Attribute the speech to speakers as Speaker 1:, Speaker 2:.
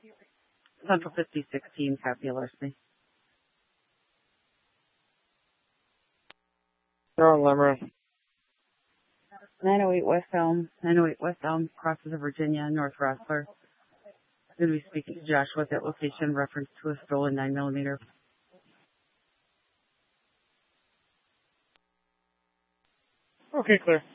Speaker 1: Central 5016, Fabulous Me.
Speaker 2: Carol Lemmer.
Speaker 1: 908 West Elm, crosses of Virginia, North Rossler. I'm going to be speaking to Joshua at that location in reference to a stolen 9mm.
Speaker 2: Okay, clear.